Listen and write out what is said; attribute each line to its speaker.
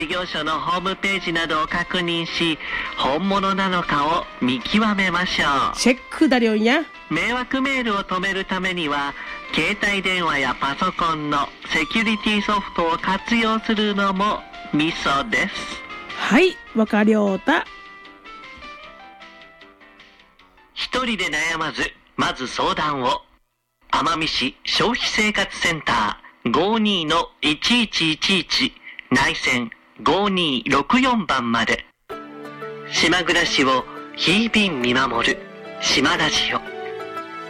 Speaker 1: 事業所のホームページなどを確認し、本物なのかを見極めましょう。
Speaker 2: 체크다려냐?
Speaker 1: 迷惑メールを止めるためには、携帯電話やパソコンのセキュリティソフトを活用するのもミソです。
Speaker 2: はい、わかりょうた。
Speaker 1: 一人で悩まず、まず相談を。奄美市消費生活センター 52-1111 内線5264番まで。島暮らしを日々見守る島ラジオ。